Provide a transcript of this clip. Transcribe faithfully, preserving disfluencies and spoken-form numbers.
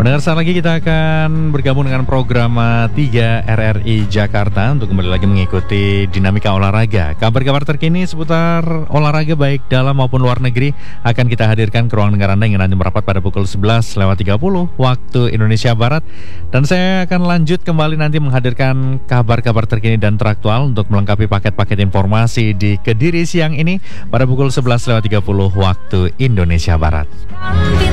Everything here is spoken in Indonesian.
Pendengar, saat lagi kita akan bergabung dengan program tiga R R I Jakarta untuk kembali lagi mengikuti dinamika olahraga. Kabar-kabar terkini seputar olahraga baik dalam maupun luar negeri akan kita hadirkan ke ruang dengar Anda yang nanti merapat pada pukul sebelas lewat tiga puluh waktu Indonesia Barat. Dan saya akan lanjut kembali nanti menghadirkan kabar-kabar terkini dan teraktual untuk melengkapi paket-paket informasi di Kediri siang ini pada pukul sebelas lewat tiga puluh waktu Indonesia Barat.